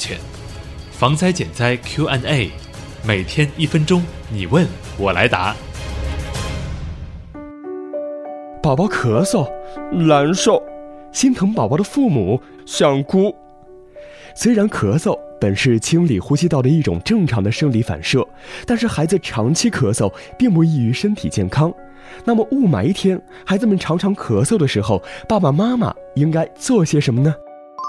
全。防灾减灾 Q&A， 每天1分钟，你问我来答。 宝宝咳嗽，难受，心疼宝宝的父母想哭。虽然咳嗽本是清理呼吸道的一种正常的生理反射，但是孩子长期咳嗽并不益于身体健康。那么雾霾天，孩子们常常咳嗽的时候，爸爸妈妈应该做些什么呢？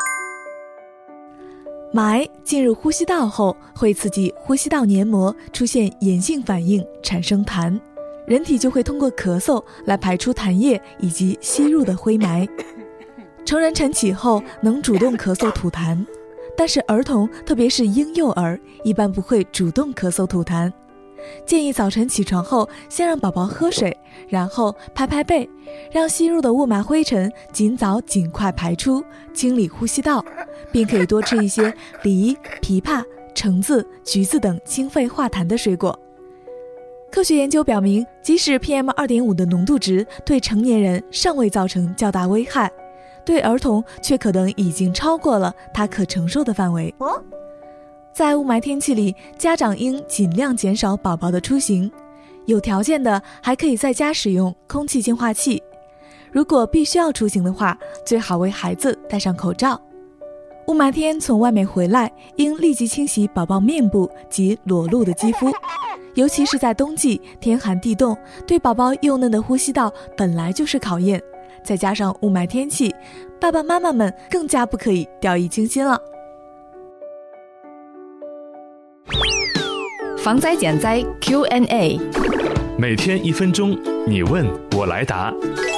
霾进入呼吸道后，会刺激呼吸道黏膜出现炎性反应，产生痰，人体就会通过咳嗽来排出痰液以及吸入的灰霾。成人晨起后能主动咳嗽吐痰，但是儿童，特别是婴幼儿，一般不会主动咳嗽吐痰。建议早晨起床后，先让宝宝喝水，然后拍拍背，让吸入的雾霾灰尘尽快排出，清理呼吸道，并可以多吃一些梨、枇杷、橙子、橘子等清肺化痰的水果。科学研究表明，即使 PM2.5 的浓度值对成年人尚未造成较大危害，对儿童却可能已经超过了他可承受的范围。在雾霾天气里，家长应尽量减少宝宝的出行，有条件的还可以在家使用空气净化器。如果必须要出行的话，最好为孩子戴上口罩。雾霾天从外面回来，应立即清洗宝宝面部及裸露的肌肤，尤其是在冬季天寒地冻，对宝宝幼嫩的呼吸道本来就是考验，再加上雾霾天气，爸爸妈妈们更加不可以掉以轻心了。 防灾减灾 Q&A， 每天1分钟，你问我来答。